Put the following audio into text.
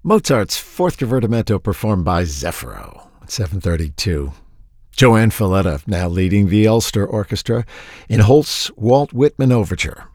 Mozart's Fourth Divertimento performed by Zeffiro at 7:32. Joanne Falletta now leading the Ulster Orchestra in Holst's Walt Whitman Overture.